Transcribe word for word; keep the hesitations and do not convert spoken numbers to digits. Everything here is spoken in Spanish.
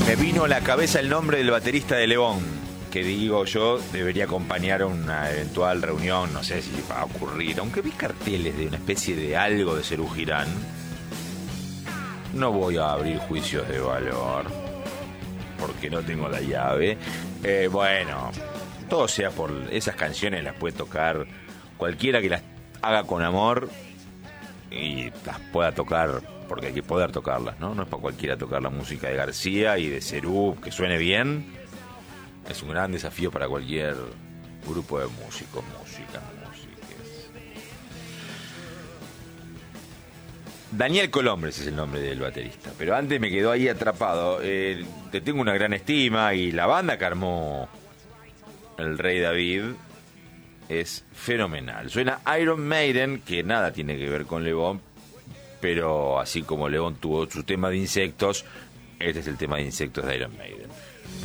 Me vino a la cabeza el nombre del baterista de Levón, que digo yo debería acompañar una eventual reunión, no sé si va a ocurrir, aunque vi carteles de una especie de algo de Serú Girán. No voy a abrir juicios de valor, porque no tengo la llave. Eh, bueno, todo sea por esas canciones, las puede tocar cualquiera que las haga con amor y las pueda tocar, porque hay que poder tocarlas, ¿no? No es para cualquiera tocar la música de García y de Serú, que suene bien. Es un gran desafío para cualquier grupo de músicos, músicas, músicas. Daniel Colombres es el nombre del baterista, pero antes me quedó ahí atrapado. Eh, te tengo una gran estima y la banda que armó el Rey David es fenomenal. Suena Iron Maiden, que nada tiene que ver con Levón, pero así como Levón tuvo su tema de insectos, este es el tema de insectos de Iron Maiden.